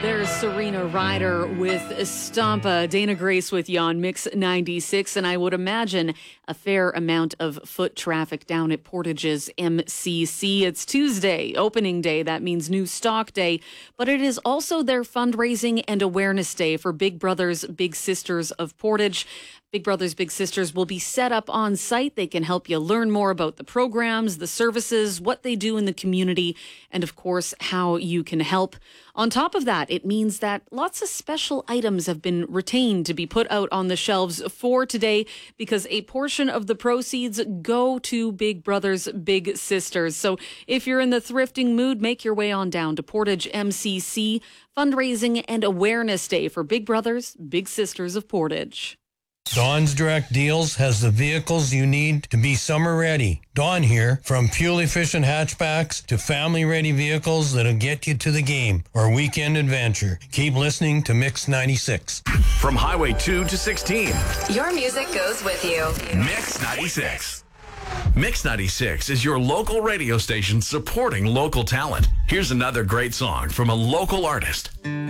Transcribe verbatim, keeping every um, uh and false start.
There's Serena Ryder with Stampa. Dana Grace with you on Mix ninety-six. And I would imagine a fair amount of foot traffic down at Portage's M C C. It's Tuesday, opening day. That means new stock day. But it is also their fundraising and awareness day for Big Brothers Big Sisters of Portage. Big Brothers Big Sisters will be set up on site. They can help you learn more about the programs, the services, what they do in the community, and of course, how you can help. On top of that, it means that lots of special items have been retained to be put out on the shelves for today because a portion of the proceeds go to Big Brothers Big Sisters. So if you're in the thrifting mood, make your way on down to Portage M C C, Fundraising and Awareness Day for Big Brothers Big Sisters of Portage. Dawn's Direct Deals has the vehicles you need to be summer ready. Dawn here, from fuel-efficient hatchbacks to family-ready vehicles that'll get you to the game or weekend adventure. Keep listening to Mix ninety-six. From Highway two to sixteen. Your music goes with you. Mix ninety-six. Mix ninety-six is your local radio station supporting local talent. Here's another great song from a local artist.